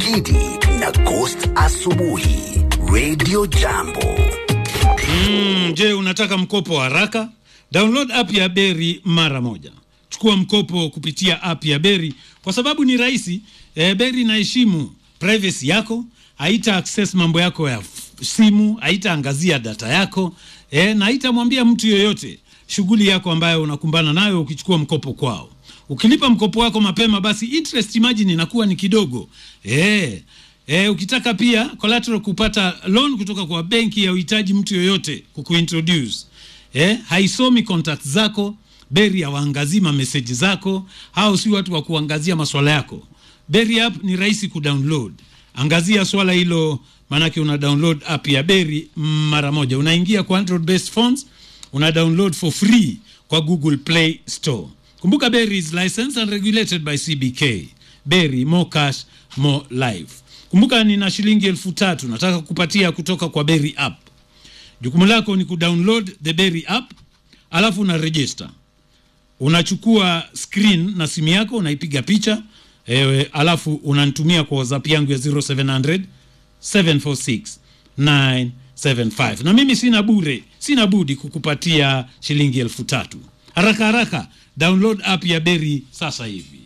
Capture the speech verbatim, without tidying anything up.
Gidi na Ghost asubuhi Radio Jambo. Mm, je, unataka mkopo haraka? Download app ya Berry mara moja. Chukua mkopo kupitia app ya Berry kwa sababu ni rahisi. E, Berry inaheshimu privacy yako, haita access mambo yako ya simu, haita angazia data yako, e, na haita mwambia mtu yoyote shughuli yako ambayo unakumbana nayo ukichukua mkopo kwao. Ukilipa mkopo wako mapema basi interest margin inakuwa ni kidogo. Eh, eh ukitaka pia collateral kupata loan kutoka kwa benki ya uhitaji mtu yoyote kukuintroduce. Eh, haisomi contact zako, Berry hawaangazima message zako, hao si watu wa kuangazia masuala yako. Berry app ni rahisi kudownload. Angazia swala hilo, manake una download app ya Berry mara moja. Unaingia kwa Android based phones, una download for free kwa Google Play Store. Kumbuka Berry is licensed and regulated by C B K. Berry, more cash, more life. Kumbuka nina shilingi elfu tatu nataka kupatia kutoka kwa Berry app. Jukumu lako ni kudownload the Berry app, alafu una register. Unachukua screen na simu yako, unaipiga picha, ewe, alafu unanitumia kwa WhatsApp yangu ya zero seven hundred seven four six nine seven five. Na mimi sina bure, sina budi kukupatia shilingi elfu tatu. Haraka haraka, download app ya Berry sasa hivi.